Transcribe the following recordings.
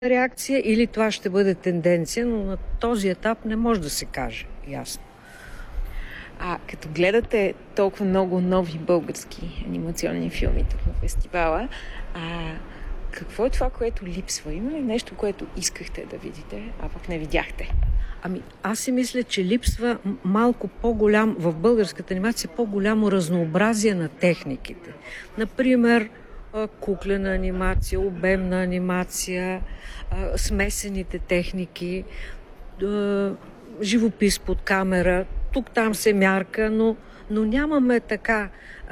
реакция или това ще бъде тенденция, но на този етап не може да се каже ясно. Като гледате толкова много нови български анимационни филми тук на фестивала, какво е това, което липсва? Има ли нещо, което искахте да видите, а пък не видяхте? Аз си мисля, че липсва малко по-голям, в българската анимация, по-голямо разнообразие на техниките. Например, куклена анимация, обемна анимация, смесените техники, живопис под камера. Тук-там се мярка, но нямаме така.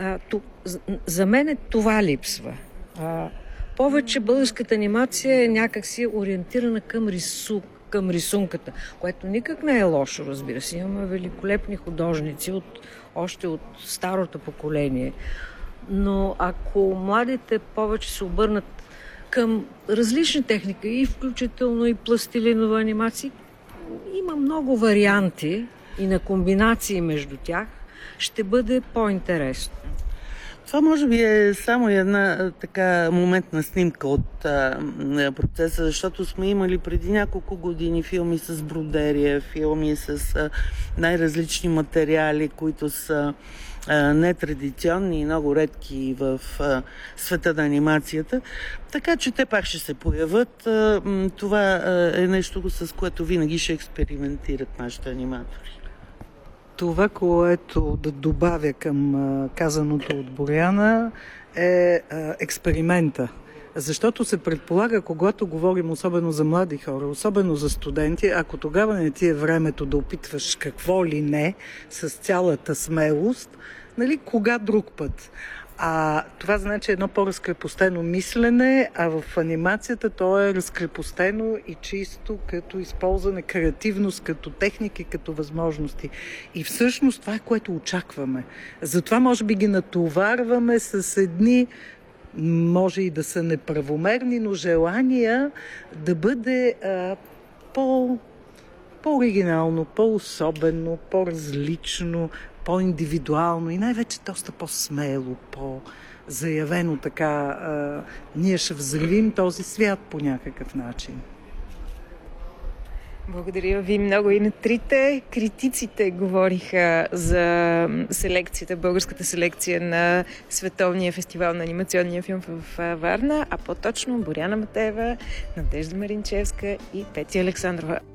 За мен това липсва. Повече българската анимация е някакси ориентирана към рисунката, което никак не е лошо, разбира се. Имаме великолепни художници още от старото поколение. Но ако младите повече се обърнат към различни техники, и включително и пластилинова анимация, има много варианти и на комбинации между тях, ще бъде по-интересно. Това може би е само една така моментна снимка от процеса, защото сме имали преди няколко години филми с бродерия, филми с най-различни материали, които са нетрадиционни и много редки в света на анимацията. Така че те пак ще се появят. Това е нещо, с което винаги ще експериментират нашите аниматори. Това, което да добавя към казаното от Боряна, е експеримента. Защото се предполага, когато говорим особено за млади хора, особено за студенти, ако тогава не ти е времето да опитваш какво ли не с цялата смелост, кога друг път? Това значи едно по-разкрепостено мислене, а в анимацията то е разкрепостено и чисто като използване, креативност, като техники, като възможности. И всъщност това е, което очакваме. Затова може би ги натоварваме с едни, може и да са неправомерни, но желания да бъде по-оригинално, по-особено, по-различно, по-индивидуално и най-вече доста по-смело, по-заявено така. Ние ще взривим този свят по някакъв начин. Благодаря ви много и на трите. Критиците говориха за селекцията, българската селекция на Световния фестивал на анимационния филм в Варна, а по-точно Боряна Матеева, Надежда Маринчевска и Петя Александрова.